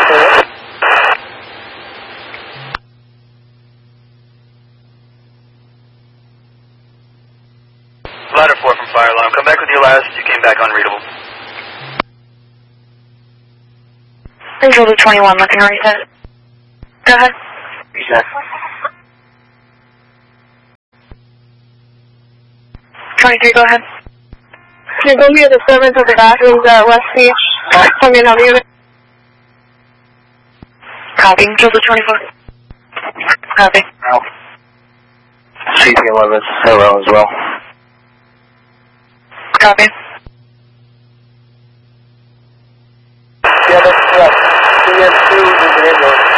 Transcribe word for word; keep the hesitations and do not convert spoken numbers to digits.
Ladder four from fire alarm. Come back with your last. You came back unreadable. Visual to twenty-one, looking to reset. Go ahead. Reset. twenty-three, go ahead. There will be a disturbance of the bathrooms at West Beach. Come in on the unit. Copy. Visual to twenty-four. Copy. C T eleven, hello as well. Copy. Yeah, that's correct. C M two is an ambulance.